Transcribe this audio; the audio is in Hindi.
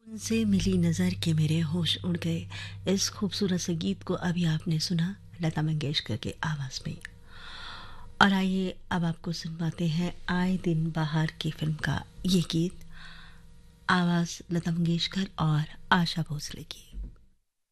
से मिली नज़र के मेरे होश उड़ गए। इस खूबसूरत से गीत को अभी आपने सुना लता मंगेशकर के आवाज़ में। और आइए अब आपको सुनवाते हैं आए दिन बाहर की फिल्म का ये गीत। आवाज़ लता मंगेशकर और आशा भोसले की।